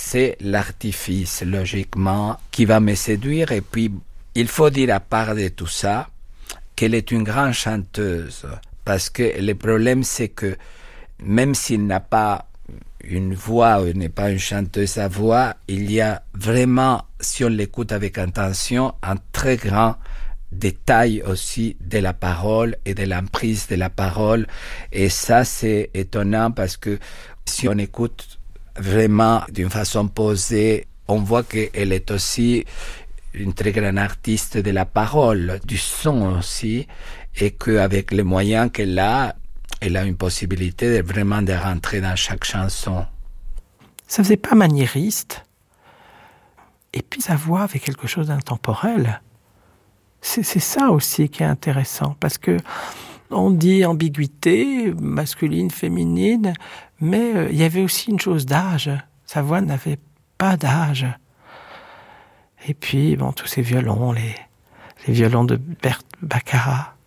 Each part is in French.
c'est l'artifice, logiquement, qui va me séduire. Et puis, il faut dire à part de tout ça, qu'elle est une grande chanteuse. Parce que le problème, c'est que même s'il n'a pas une voix, ou n'est pas une chanteuse à voix, il y a vraiment, si on l'écoute avec attention, un très grand détail aussi de la parole et de l'emprise de la parole. Et ça, c'est étonnant parce que si on écoute vraiment d'une façon posée, on voit qu'elle est aussi une très grande artiste de la parole, du son aussi, et qu'avec les moyens qu'elle a, elle a une possibilité vraiment de rentrer dans chaque chanson. Ça faisait pas maniériste. Et puis sa voix avait quelque chose d'intemporel. C'est ça aussi qui est intéressant, parce que on dit ambiguïté, masculine, féminine, mais il y avait aussi une chose d'âge. Sa voix n'avait pas d'âge. Et puis, bon, tous ces violons, les violons de Bert Baccarat.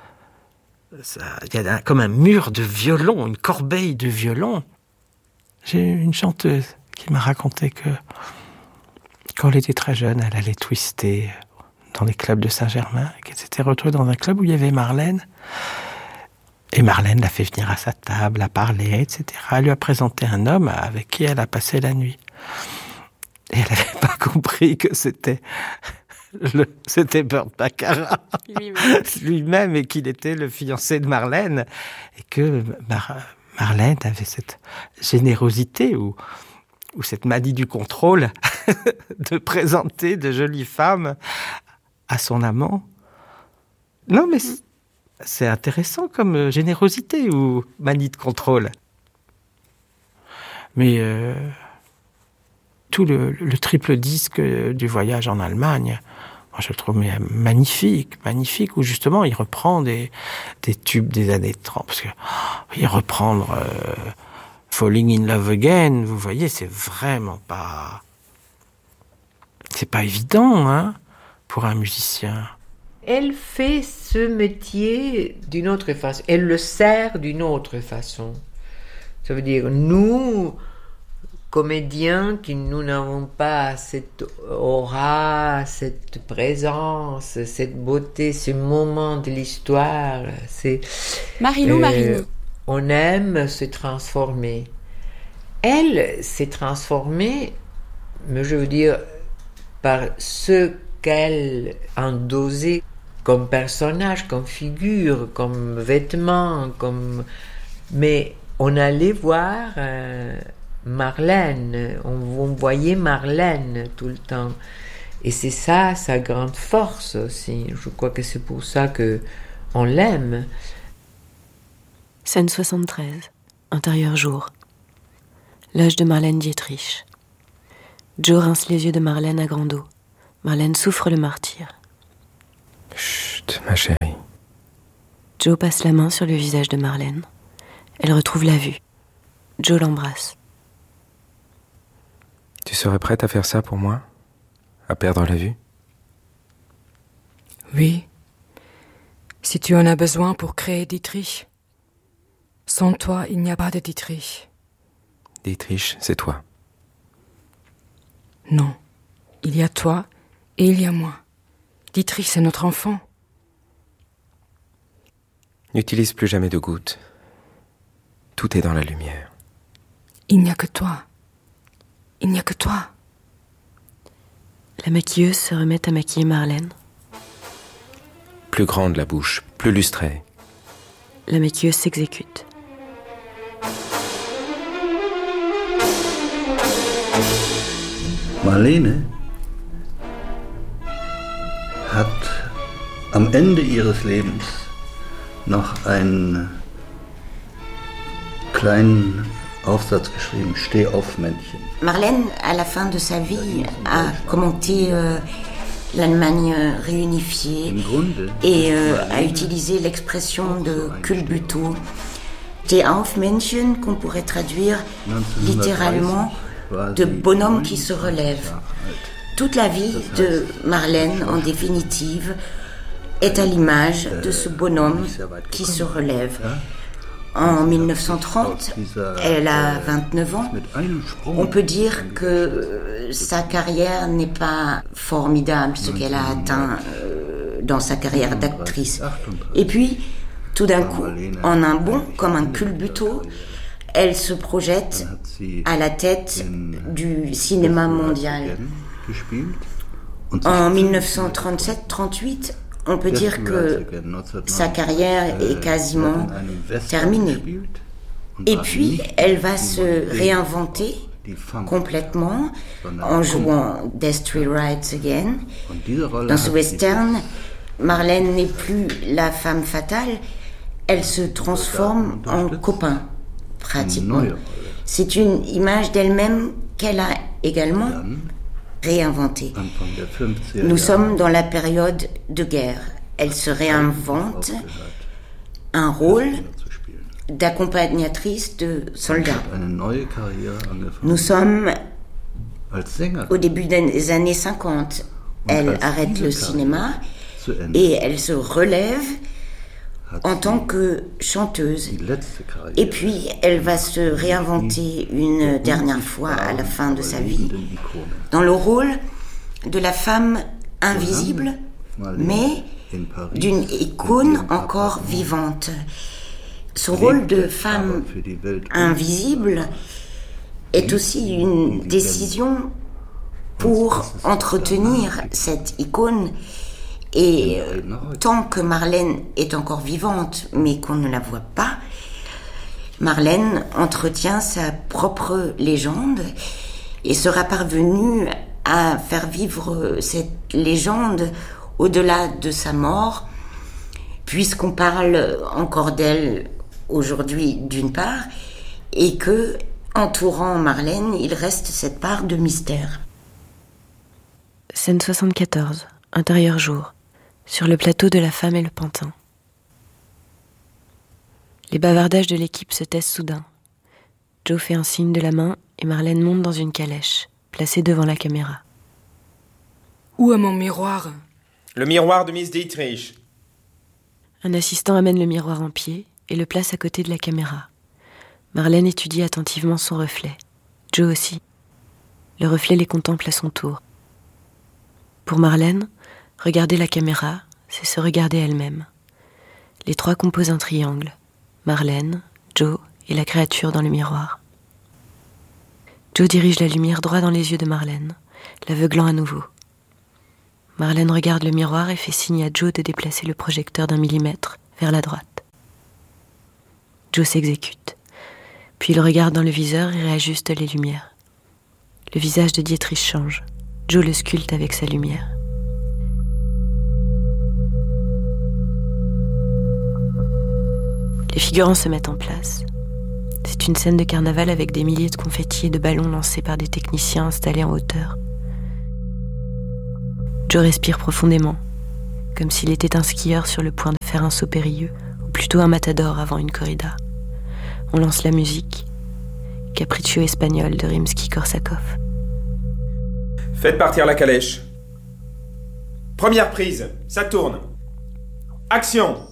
Il y a comme un mur de violons, une corbeille de violons. J'ai une chanteuse qui m'a raconté que quand elle était très jeune, elle allait twister dans les clubs de Saint-Germain, et qu'elle s'était retrouvée dans un club où il y avait Marlène. Et Marlène l'a fait venir à sa table, a parlé, etc. Elle lui a présenté un homme avec qui elle a passé la nuit. Et elle n'avait pas compris que c'était Bert Baccarat lui-même et qu'il était le fiancé de Marlène. Et que Marlène avait cette générosité ou cette manie du contrôle de présenter de jolies femmes à son amant. Non, mais c'est intéressant comme générosité ou manie de contrôle. Mais tout le triple disque du voyage en Allemagne, moi je le trouve magnifique, où justement il reprend des tubes des années 30. Parce que il reprendre Falling in Love Again, vous voyez, c'est vraiment pas... C'est pas évident, hein, pour un musicien. Elle fait ce métier d'une autre façon. Elle le sert d'une autre façon. Ça veut dire, nous, comédiens, qui nous n'avons pas cette aura, cette présence, cette beauté, ce moment de l'histoire, c'est... Marilou Marini. On aime se transformer. Elle s'est transformée, mais je veux dire, par ce qu'elle a endossé comme personnage, comme figure, comme vêtements, mais on allait voir Marlène, on voyait Marlène tout le temps. Et c'est ça, sa grande force aussi. Je crois que c'est pour ça qu'on l'aime. Scène 73, intérieur jour. Loge de Marlène Dietrich. Joe rince les yeux de Marlène à grande eau. Marlène souffre le martyre. Chut, ma chérie. Joe passe la main sur le visage de Marlène. Elle retrouve la vue. Joe l'embrasse. Tu serais prête à faire ça pour moi? À perdre la vue? Oui. Si tu en as besoin pour créer Dietrich. Sans toi, il n'y a pas de Dietrich. Dietrich, c'est toi. Non. Il y a toi et il y a moi. Dietrich, c'est notre enfant. N'utilise plus jamais de gouttes. Tout est dans la lumière. Il n'y a que toi. Il n'y a que toi. La maquilleuse se remet à maquiller Marlène. Plus grande la bouche, plus lustrée. La maquilleuse s'exécute. Marlene hat am Ende ihres Lebens noch einen kleinen Aufsatz geschrieben, Steh auf, Männchen. Marlène, à la fin de sa vie, a commenté l'Allemagne réunifiée et a utilisé l'expression de culbuto. Steh auf, Männchen, qu'on pourrait traduire littéralement de bonhomme qui se relève. Toute la vie de Marlène, en définitive, est à l'image de ce bonhomme qui se relève. En 1930, elle a 29 ans. On peut dire que sa carrière n'est pas formidable, ce qu'elle a atteint dans sa carrière d'actrice. Et puis, tout d'un coup, en un bond, comme un culbuto, elle se projette à la tête du cinéma mondial. En 1937-38, on peut dire que sa carrière est quasiment terminée. Et puis, elle va se réinventer complètement en jouant Death Tree Rides Again. Dans ce western, Marlène n'est plus la femme fatale, elle se transforme en copain, pratiquement. C'est une image d'elle-même qu'elle a également réinventée. Nous sommes dans la période de guerre. Elle se réinvente un rôle d'accompagnatrice de soldats. Nous sommes au début des années 50. Elle arrête le cinéma et elle se relève en tant que chanteuse. Et puis, elle va se réinventer une dernière fois à la fin de sa vie dans le rôle de la femme invisible, mais d'une icône encore vivante. Ce rôle de femme invisible est aussi une décision pour entretenir cette icône. Et tant que Marlène est encore vivante, mais qu'on ne la voit pas, Marlène entretient sa propre légende et sera parvenue à faire vivre cette légende au-delà de sa mort, puisqu'on parle encore d'elle aujourd'hui d'une part, et que, entourant Marlène, il reste cette part de mystère. Scène 74, intérieur jour. Sur le plateau de La Femme et le Pantin. Les bavardages de l'équipe se taisent soudain. Joe fait un signe de la main et Marlène monte dans une calèche, placée devant la caméra. Où est mon miroir ? Le miroir de Miss Dietrich. Un assistant amène le miroir en pied et le place à côté de la caméra. Marlène étudie attentivement son reflet. Joe aussi. Le reflet les contemple à son tour. Pour Marlène, regarder la caméra, c'est se regarder elle-même. Les trois composent un triangle. Marlène, Joe et la créature dans le miroir. Joe dirige la lumière droit dans les yeux de Marlène, l'aveuglant à nouveau. Marlène regarde le miroir et fait signe à Joe de déplacer le projecteur d'1 millimètre vers la droite. Joe s'exécute. Puis il regarde dans le viseur et réajuste les lumières. Le visage de Dietrich change. Joe le sculpte avec sa lumière. Les figurants se mettent en place. C'est une scène de carnaval avec des milliers de confettis et de ballons lancés par des techniciens installés en hauteur. Joe respire profondément, comme s'il était un skieur sur le point de faire un saut périlleux, ou plutôt un matador avant une corrida. On lance la musique, Capriccio espagnol de Rimsky-Korsakov. Faites partir la calèche. Première prise, ça tourne. Action!